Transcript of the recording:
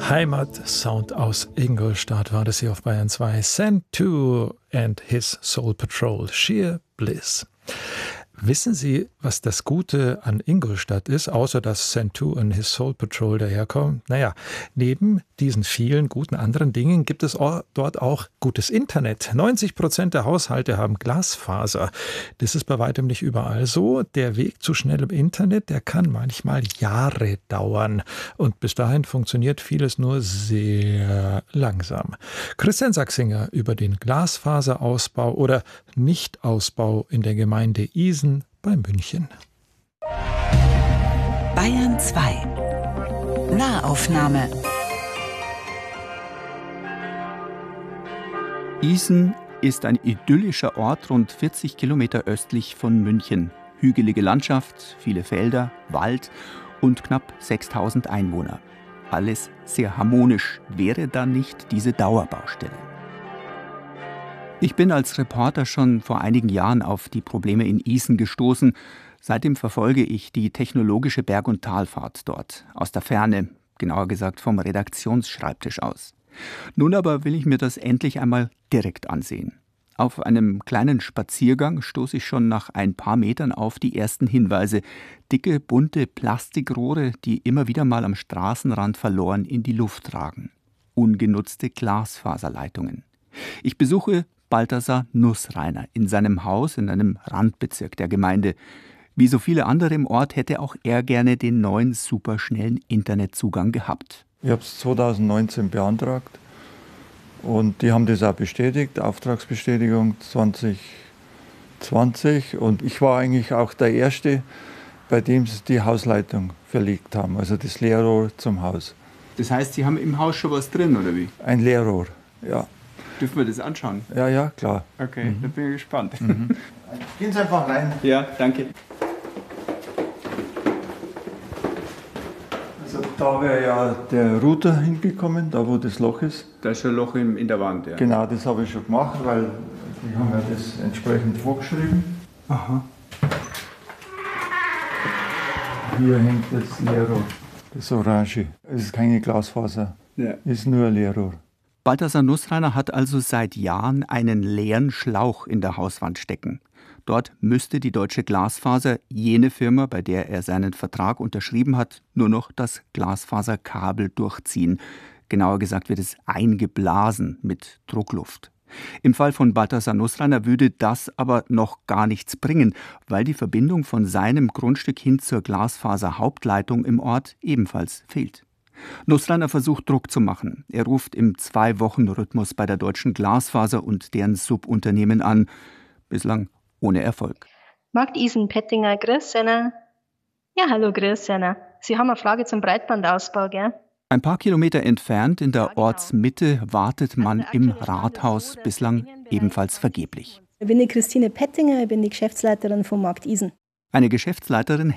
Heimatsound aus Ingolstadt war das hier auf Bayern 2. Santoo and his Soul Patrol, Sheer Bliss. Wissen Sie, was das Gute an Ingolstadt ist, außer dass Santoo and his Soul Patrol daherkommen? Naja, neben diesen vielen guten anderen Dingen gibt es dort auch gutes Internet. 90% der Haushalte haben Glasfaser. Das ist bei weitem nicht überall so. Der Weg zu schnellem Internet, der kann manchmal Jahre dauern. Und bis dahin funktioniert vieles nur sehr langsam. Christian Sachsinger über den Glasfaserausbau oder Nichtausbau in der Gemeinde Isen bei München. Bayern 2 Nahaufnahme. Isen ist ein idyllischer Ort rund 40 Kilometer östlich von München. Hügelige Landschaft, viele Felder, Wald und knapp 6000 Einwohner. Alles sehr harmonisch, wäre da nicht diese Dauerbaustelle. Ich bin als Reporter schon vor einigen Jahren auf die Probleme in Isen gestoßen. Seitdem verfolge ich die technologische Berg- und Talfahrt dort, aus der Ferne, genauer gesagt vom Redaktionsschreibtisch aus. Nun aber will ich mir das endlich einmal direkt ansehen. Auf einem kleinen Spaziergang stoße ich schon nach ein paar Metern auf die ersten Hinweise. Dicke, bunte Plastikrohre, die immer wieder mal am Straßenrand verloren in die Luft ragen. Ungenutzte Glasfaserleitungen. Ich besuche Balthasar Nussreiner in seinem Haus in einem Randbezirk der Gemeinde. Wie so viele andere im Ort hätte auch er gerne den neuen superschnellen Internetzugang gehabt. Ich habe es 2019 beantragt und die haben das auch bestätigt, Auftragsbestätigung 2020. Und ich war eigentlich auch der Erste, bei dem sie die Hausleitung verlegt haben, also das Leerrohr zum Haus. Das heißt, Sie haben im Haus schon was drin, oder wie? Ein Leerrohr, ja. Dürfen wir das anschauen? Ja, klar. Okay, da bin ich gespannt. Gehen Sie einfach rein. Ja, danke. Also da wäre ja der Router hingekommen, da wo das Loch ist. Da ist schon ein Loch in der Wand, ja. Genau, das habe ich schon gemacht, weil die haben ja das entsprechend vorgeschrieben. Aha. Hier hängt das Leerrohr, das Orange. Es ist keine Glasfaser, Ja. ist nur ein Leerrohr. Balthasar Nussreiner hat also seit Jahren einen leeren Schlauch in der Hauswand stecken. Dort müsste die Deutsche Glasfaser, jene Firma, bei der er seinen Vertrag unterschrieben hat, nur noch das Glasfaserkabel durchziehen. Genauer gesagt wird es eingeblasen mit Druckluft. Im Fall von Balthasar Nussreiner würde das aber noch gar nichts bringen, weil die Verbindung von seinem Grundstück hin zur Glasfaserhauptleitung im Ort ebenfalls fehlt. Nussreiner versucht Druck zu machen. Er ruft im 2-Wochen-Rhythmus bei der Deutschen Glasfaser und deren Subunternehmen an. Bislang ohne Erfolg. Markt Isen-Pettinger, grüß Ihnen. Ja, hallo, grüß Ihnen. Sie haben eine Frage zum Breitbandausbau, gell? Ein paar Kilometer entfernt in der Ortsmitte wartet man im Rathaus, bislang ebenfalls vergeblich. Ich bin die Christine Pettinger, ich bin die Geschäftsleiterin vom Markt Isen. Eine Geschäftsleiterin